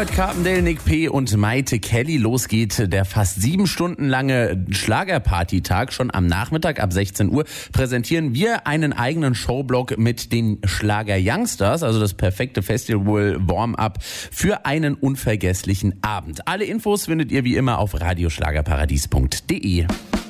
Robert Carpendale, Nick P. und Maite Kelly. Los geht der fast 7 Stunden lange Schlagerparty-Tag. Schon am Nachmittag ab 16 Uhr präsentieren wir einen eigenen Showblock mit den Schlager Youngsters, also das perfekte Festival-Warm-up für einen unvergesslichen Abend. Alle Infos findet ihr wie immer auf radioschlagerparadies.de.